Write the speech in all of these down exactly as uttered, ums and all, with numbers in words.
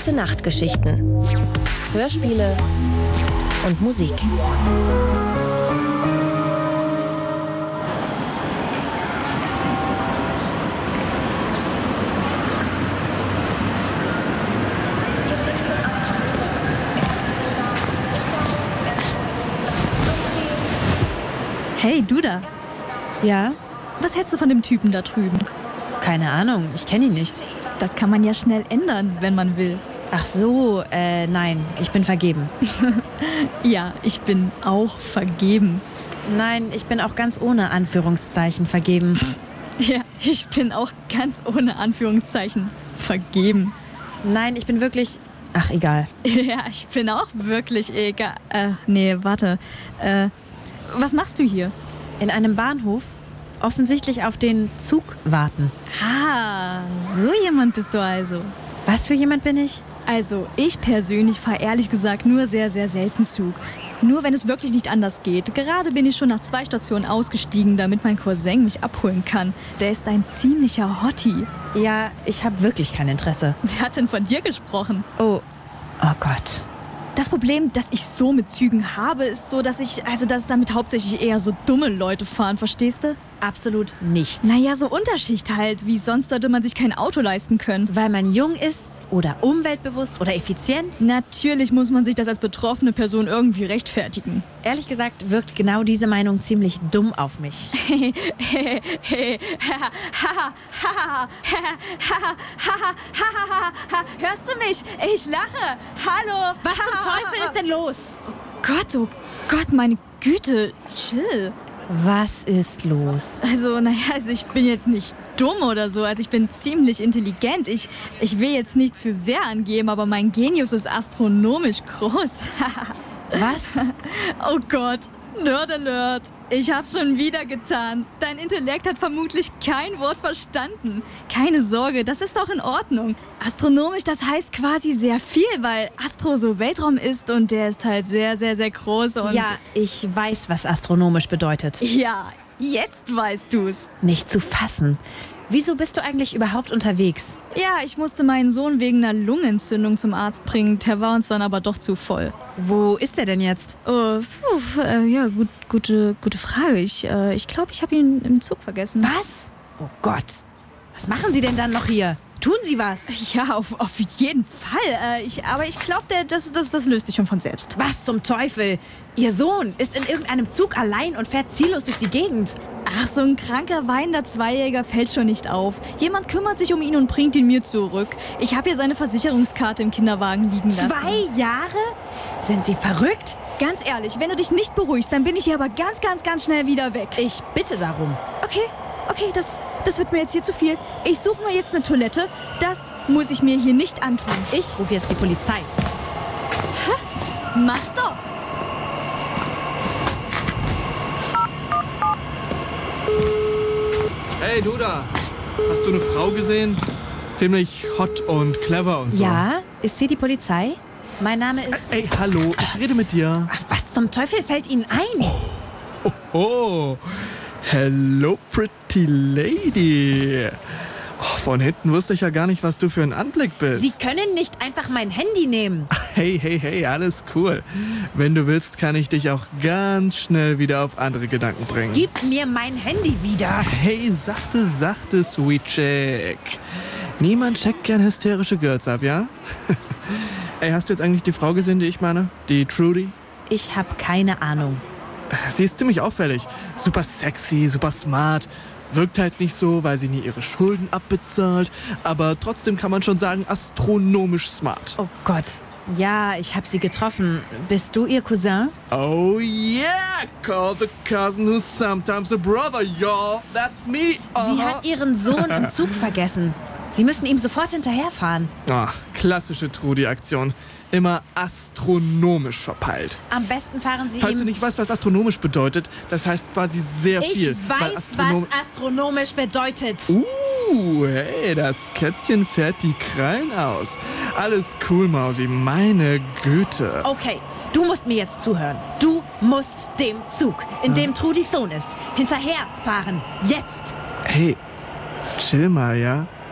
Gute-Nacht-Geschichten, Hörspiele und Musik. Hey, du da. Ja? Was hältst du von dem Typen da drüben? Keine Ahnung, ich kenne ihn nicht. Das kann man ja schnell ändern, wenn man will. Ach so, äh, nein, ich bin vergeben. Ja, ich bin auch vergeben. Nein, ich bin auch ganz ohne Anführungszeichen vergeben. Ja, ich bin auch ganz ohne Anführungszeichen vergeben. Nein, ich bin wirklich... Ach, egal. Ja, ich bin auch wirklich egal. Äh, nee, warte. Äh, was machst du hier? In einem Bahnhof? Offensichtlich auf den Zug warten. Ah, so jemand bist du also. Was für jemand bin ich? Also, ich persönlich fahre ehrlich gesagt nur sehr, sehr selten Zug. Nur wenn es wirklich nicht anders geht. Gerade bin ich schon nach zwei Stationen ausgestiegen, damit mein Cousin mich abholen kann. Der ist ein ziemlicher Hottie. Ja, ich habe wirklich kein Interesse. Wer hat denn von dir gesprochen? Oh, oh Gott. Das Problem, das ich so mit Zügen habe, ist so, dass ich, also dass damit hauptsächlich eher so dumme Leute fahren, verstehst du? Absolut nicht. Naja, so Unterschicht halt. Wie sonst sollte man sich kein Auto leisten können? Weil man jung ist oder umweltbewusst oder effizient? Natürlich muss man sich das als betroffene Person irgendwie rechtfertigen. Ehrlich gesagt wirkt genau diese Meinung ziemlich dumm auf mich. Hörst du mich? Ich lache. Hallo. Was zum Teufel ist denn los? Oh Gott, oh Gott, meine Güte. Chill. Was ist los? Also, naja, also ich bin jetzt nicht dumm oder so. Also ich bin ziemlich intelligent. Ich, ich will jetzt nicht zu sehr angeben, aber mein Genius ist astronomisch groß. Was? Oh Gott, Nerd Alert. Ich hab's schon wieder getan. Dein Intellekt hat vermutlich kein Wort verstanden. Keine Sorge, das ist doch in Ordnung. Astronomisch, das heißt quasi sehr viel, weil Astro so Weltraum ist und der ist halt sehr, sehr, sehr groß und... Ja, ich weiß, was astronomisch bedeutet. Ja, jetzt weißt du's. Nicht zu fassen. Wieso bist du eigentlich überhaupt unterwegs? Ja, ich musste meinen Sohn wegen einer Lungenentzündung zum Arzt bringen. Der war uns dann aber doch zu voll. Wo ist er denn jetzt? Oh, puh, äh, ja, gut, gute, gute Frage. Ich glaube, äh, ich, glaub, ich habe ihn im Zug vergessen. Was? Oh Gott. Was machen Sie denn dann noch hier? Tun Sie was? Ja, auf, auf jeden Fall. Äh, ich, aber ich glaube, das, das, das löst sich schon von selbst. Was zum Teufel? Ihr Sohn ist in irgendeinem Zug allein und fährt ziellos durch die Gegend. Ach, so ein kranker, weinender Zweijähriger fällt schon nicht auf. Jemand kümmert sich um ihn und bringt ihn mir zurück. Ich habe hier seine Versicherungskarte im Kinderwagen liegen lassen. Zwei Jahre? Sind Sie verrückt? Ganz ehrlich, wenn du dich nicht beruhigst, dann bin ich hier aber ganz, ganz, ganz schnell wieder weg. Ich bitte darum. Okay, okay, das, das wird mir jetzt hier zu viel. Ich suche mir jetzt eine Toilette. Das muss ich mir hier nicht antun. Ich rufe jetzt die Polizei. Mach doch. Hey, du da. Hast du eine Frau gesehen? Ziemlich hot und clever und so. Ja? Ist sie die Polizei? Mein Name ist... Ey, hallo, ich rede mit dir. Ach, was zum Teufel fällt Ihnen ein? Oh, oh, oh. Hello, pretty lady. Oh, von hinten wusste ich ja gar nicht, was du für ein Anblick bist. Sie können nicht einfach mein Handy nehmen. Hey, hey, hey, alles cool. Wenn du willst, kann ich dich auch ganz schnell wieder auf andere Gedanken bringen. Gib mir mein Handy wieder. Hey, sachte, sachte, sweet chick. Niemand checkt gern hysterische Girls ab, ja? Ey, hast du jetzt eigentlich die Frau gesehen, die ich meine? Die Trudy? Ich habe keine Ahnung. Sie ist ziemlich auffällig. Super sexy, super smart. Wirkt halt nicht so, weil sie nie ihre Schulden abbezahlt. Aber trotzdem kann man schon sagen, astronomisch smart. Oh Gott. Ja, ich habe sie getroffen. Bist du ihr Cousin? Oh yeah! Call the cousin who's sometimes a brother, y'all. That's me. Uh-huh. Sie hat ihren Sohn im Zug vergessen. Sie müssen ihm sofort hinterherfahren. Ach, klassische Trudi-Aktion. Immer astronomisch verpeilt. Am besten fahren Sie Falls ihm... du nicht weißt, was astronomisch bedeutet, das heißt quasi sehr ich viel. weiß, weil Astronom- was astronomisch bedeutet. Uh, hey, das Kätzchen fährt die Krallen aus. Alles cool, Mausi, meine Güte. Okay, du musst mir jetzt zuhören. Du musst dem Zug, in dem Trudis Sohn ist, hinterherfahren. Jetzt! Hey, chill mal, ja?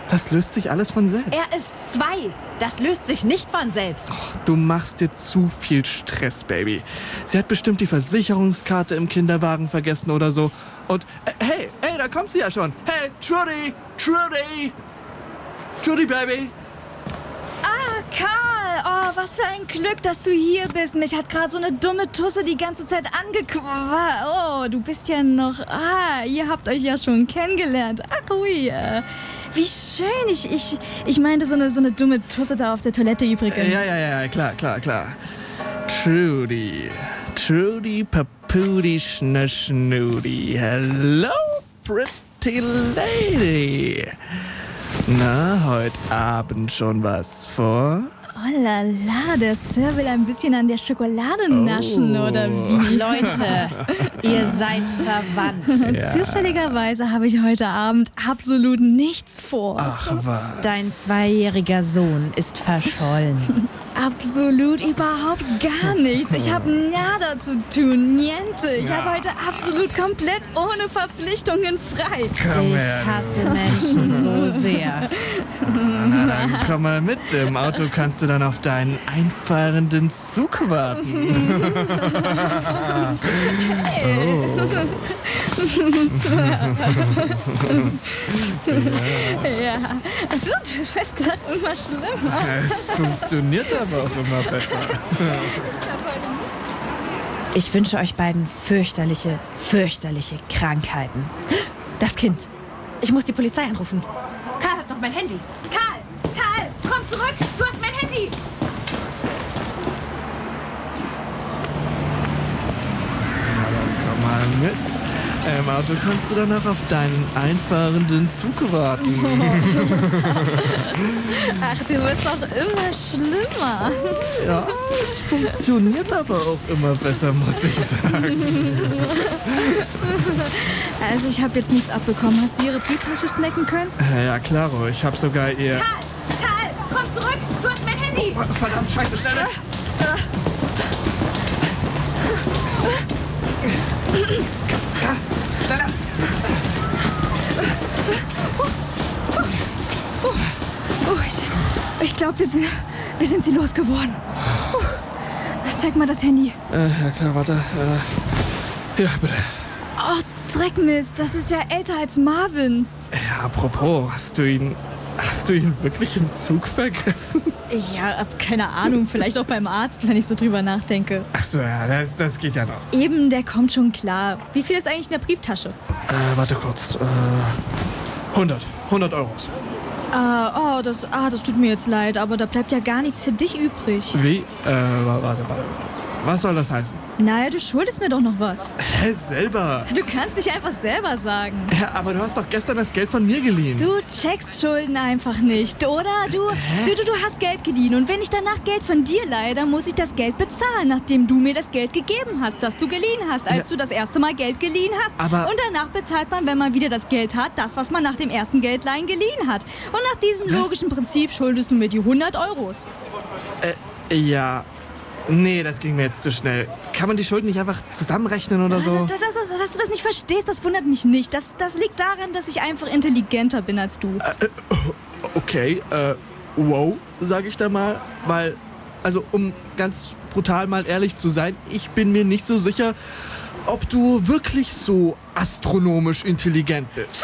Das löst sich alles von selbst. Er ist zwei. Das löst sich nicht von selbst. Du machst dir zu viel Stress, Baby. Sie hat bestimmt die Versicherungskarte im Kinderwagen vergessen oder so. Und äh, hey, hey, da kommt sie ja schon. Hey, Trudy, Trudy. Trudy, Baby. Ah, Karl! Oh, was für ein Glück, dass du hier bist. Mich hat gerade so eine dumme Tusse die ganze Zeit angeguckt. Oh, du bist ja noch... Ah, ihr habt euch ja schon kennengelernt. Ach, ui. äh, Wie schön. Ich, ich, ich meinte so eine, so eine dumme Tusse da auf der Toilette übrigens. Ja, ja, ja, klar, klar, klar. Trudy. Trudy, Papudi, Schnaschnudi. Hello, pretty lady. Na, heute Abend schon was vor? Oh la la, der Sir will ein bisschen an der Schokolade naschen, Oh. oder wie? Leute, ihr seid verwandt. Ja. Zufälligerweise habe ich heute Abend absolut nichts vor. Ach, was? Dein zweijähriger Sohn ist verschollen. Absolut überhaupt gar nichts. Ich habe nada zu tun, niente. Ich Ja. habe heute absolut komplett ohne Verpflichtungen frei. Komm Ich her. hasse Menschen so sehr. Na, dann komm mal mit. Im Auto kannst du dann auf deinen einfahrenden Zug warten. Ja, du, du bist doch immer schlimmer. Es funktioniert aber auch immer besser. Ich wünsche euch beiden fürchterliche, fürchterliche Krankheiten. Das Kind. Ich muss die Polizei anrufen. Karl hat noch mein Handy. Karl! Karl! Komm zurück! Du hast mein Handy! Komm mal mit. Im Auto kannst du dann auch auf deinen einfahrenden Zug warten. Ach, du wirst doch immer schlimmer. Ja, es funktioniert aber auch immer besser, muss ich sagen. Also ich habe jetzt nichts abbekommen. Hast du ihre Brieftasche snacken können? Ja, ja, klaro. Ich habe sogar ihr... Karl! Karl! Komm zurück! Du hast mein Handy! Oh, verdammt, scheiße, schneller! Ja, schneller! Oh, ich, ich glaube, wir sind, wir sind sie losgeworden. Uh, zeig mal das Handy. Äh, ja klar, warte. Äh, ja, bitte. Oh, Dreckmist, das ist ja älter als Marvin. Ja, apropos, hast du ihn... Hast du ihn wirklich im Zug vergessen? Ja, hab keine Ahnung, vielleicht auch beim Arzt, wenn ich so drüber nachdenke. Ach so, ja, das, das geht ja noch. Eben, der kommt schon klar. Wie viel ist eigentlich in der Brieftasche? Äh, warte kurz. Äh, hundert. hundert Euros. Ah, oh, das, ah, das tut mir jetzt leid, aber da bleibt ja gar nichts für dich übrig. Wie? Äh, wa- warte, warte. Was soll das heißen? Naja, du schuldest mir doch noch was. Hä, selber? Du kannst nicht einfach selber sagen. Ja, aber du hast doch gestern das Geld von mir geliehen. Du checkst Schulden einfach nicht, oder? Du, du, du, du hast Geld geliehen und wenn ich danach Geld von dir leihe, dann muss ich das Geld bezahlen, nachdem du mir das Geld gegeben hast, das du geliehen hast, als Ja. du das erste Mal Geld geliehen hast. Aber- Und danach bezahlt man, wenn man wieder das Geld hat, das, was man nach dem ersten Geldleihen geliehen hat. Und nach diesem Was? logischen Prinzip schuldest du mir die hundert Euros. Äh, ja. Nee, das ging mir jetzt zu schnell. Kann man die Schulden nicht einfach zusammenrechnen oder so? Dass, dass, dass, dass du das nicht verstehst, das wundert mich nicht. Das, das liegt daran, dass ich einfach intelligenter bin als du. Okay, äh, wow, sag ich da mal. Weil, also um ganz brutal mal ehrlich zu sein, ich bin mir nicht so sicher, ob du wirklich so astronomisch intelligent bist.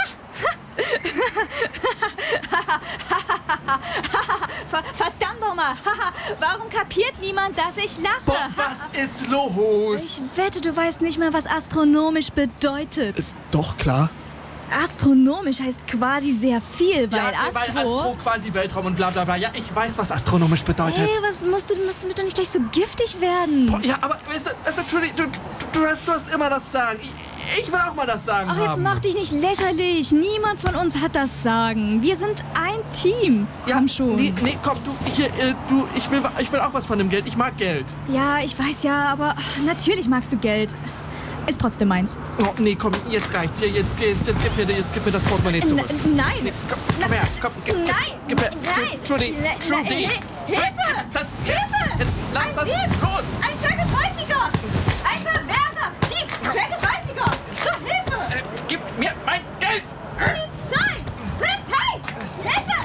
Ver verdammt nochmal. Warum kapiert niemand, dass ich lache? Boah, was ist los? Ich wette, du weißt nicht mehr, was astronomisch bedeutet. Ist doch klar. Astronomisch heißt quasi sehr viel, weil ja, Astro... weil Astro quasi Weltraum und bla bla bla. Ja, ich weiß, was astronomisch bedeutet. Hey, was musst du, musst du mit doch nicht gleich so giftig werden? Boah, ja, aber weißt du, weißt du, Entschuldigung, du, du, du, hast, du hast immer das Sagen. Ich, ich will auch mal das Sagen Ach, jetzt haben. mach dich nicht lächerlich. Niemand von uns hat das Sagen. Wir sind ein Team. ja, Komm schon. Nee, nee, komm, du, ich, äh, du ich, will, ich will auch was von dem Geld. Ich mag Geld. Ja, ich weiß ja, aber natürlich magst du Geld. Ist trotzdem meins. Oh, nee, komm, jetzt reicht's. Hier, jetzt, jetzt, jetzt, gib, mir, jetzt gib mir das Portemonnaie zurück. N nein. Nee, komm, komm her, komm, gib, Nein. gib, gib her. Nein. Trudy, Ne- Trudy. ne- Hilfe! Das, Hilfe! Jetzt, lass Ein das Dieb! los. Ein Vergewaltiger! Ein Perverser! Dieb! Vergewaltiger! Zur Hilfe! Äh, gib mir mein Geld. Polizei! Polizei! Hilfe!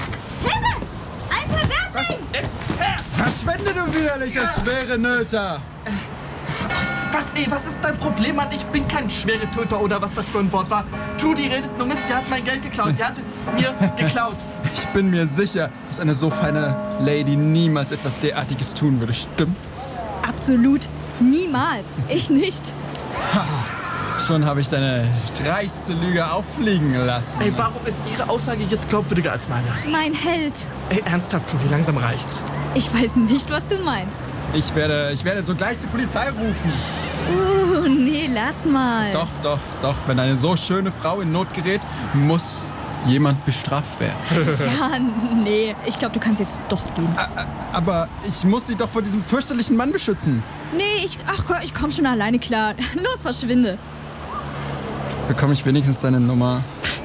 Jetzt her! Verschwinde, du widerlicher schwere Nöter! Was, ey, was ist dein Problem, Mann? Ich bin kein schwere Töter oder was das für ein Wort war. Trudy redet nur Mist, sie hat mein Geld geklaut. Sie hat es mir geklaut. Ich bin mir sicher, dass eine so feine Lady niemals etwas derartiges tun würde. Stimmt's? Absolut. Niemals. Ich nicht. Ha, schon habe ich deine dreiste Lüge auffliegen lassen. Ey, warum ist Ihre Aussage jetzt glaubwürdiger als meine? Mein Held. Ey, ernsthaft, Trudy, langsam reicht's. Ich weiß nicht, was du meinst. Ich werde, ich werde sogleich die Polizei rufen. Uh, nee, lass mal. Doch, doch, doch. Wenn eine so schöne Frau in Not gerät, muss jemand bestraft werden. Ja, nee. Ich glaube, du kannst jetzt doch gehen. Aber ich muss sie doch vor diesem fürchterlichen Mann beschützen. Nee, ich, ach, komm, ich komm schon alleine klar. Los, verschwinde. Bekomme ich wenigstens deine Nummer?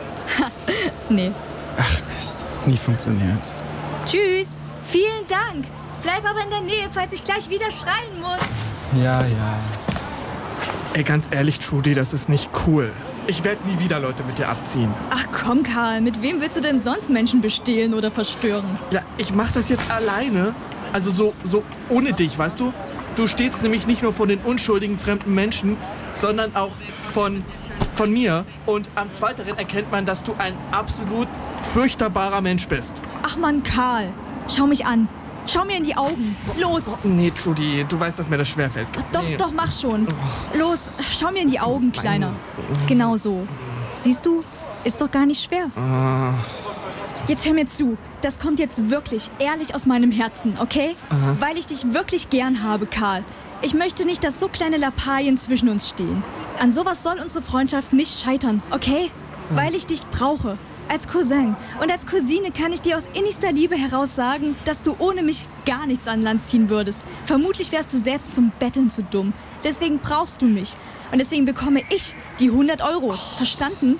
Nee. Ach Mist, nie funktioniert's. Tschüss. Vielen Dank. Bleib aber in der Nähe, falls ich gleich wieder schreien muss. Ja, ja. Ey, ganz ehrlich, Trudy, das ist nicht cool. Ich werde nie wieder Leute mit dir abziehen. Ach komm, Karl. Mit wem willst du denn sonst Menschen bestehlen oder verstören? Ja, ich mach das jetzt alleine. Also so, so ohne dich, weißt du? Du stehst nämlich nicht nur von den unschuldigen fremden Menschen, sondern auch von, von mir. Und am Zweiteren erkennt man, dass du ein absolut furchtbarer Mensch bist. Ach Mann, Karl. Schau mich an. Schau mir in die Augen. Los. Oh, nee, Trudy, du weißt, dass mir das schwerfällt. Ach, doch, nee. doch, mach schon. Los, schau mir in die Augen, Kleiner. Genau so. Siehst du? Ist doch gar nicht schwer. Ah. Jetzt hör mir zu. Das kommt jetzt wirklich ehrlich aus meinem Herzen, okay? Aha. Weil ich dich wirklich gern habe, Karl. Ich möchte nicht, dass so kleine Lappalien zwischen uns stehen. An sowas soll unsere Freundschaft nicht scheitern, okay? Ja. Weil ich dich brauche. Als Cousin. Und als Cousine kann ich dir aus innigster Liebe heraus sagen, dass du ohne mich gar nichts an Land ziehen würdest. Vermutlich wärst du selbst zum Betteln zu dumm. Deswegen brauchst du mich. Und deswegen bekomme ich die hundert Euros. Verstanden?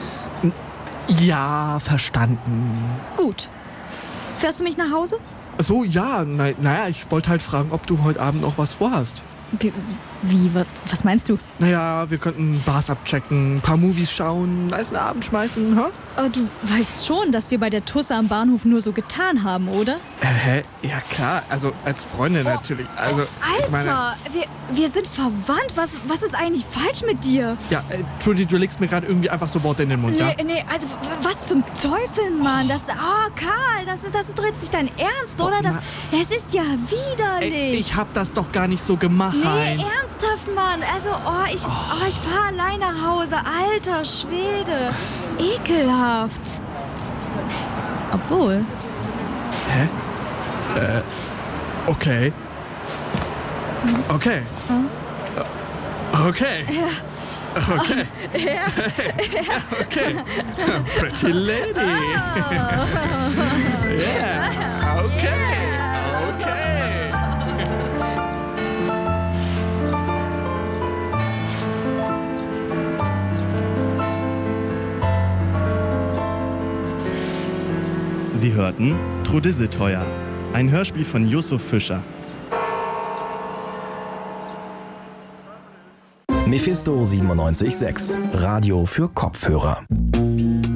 Ja, verstanden. Gut. Fährst du mich nach Hause? So, ja. Na, naja, ich wollte halt fragen, ob du heute Abend noch was vorhast. Wie? wie was meinst du? Naja, wir könnten Bars abchecken, ein paar Movies schauen, nice einen Abend schmeißen, hä? Aber du weißt schon, dass wir bei der Tusse am Bahnhof nur so getan haben, oder? Äh, hä? Ja klar, also als Freundin natürlich. Also, ich meine, Alter, wir, wir sind verwandt. Was, was ist eigentlich falsch mit dir? ja, äh, Trudy, du legst mir gerade irgendwie einfach so Worte in den Mund, ja? Nee, nee, also w- was zum Teufel, Mann? Das, oh, Karl, das ist, das ist doch jetzt nicht dein Ernst, Oh, oder? Das, Ma- es ist ja widerlich. Ey, ich hab das doch gar nicht so gemeint. Nee, ernsthaft, Mann. Also, oh, ich, oh, ich fahr allein nach Hause. Alter Schwede. Ekelhaft. Obwohl. Hä? Äh, okay. Okay. Okay. Okay. Ja. Okay. Pretty lady. Yeah. Okay. Okay. Sie hörten Trudisseteuer, ein Hörspiel von Yusuf Fischer. Mephisto siebenundneunzig Komma sechs, Radio für Kopfhörer.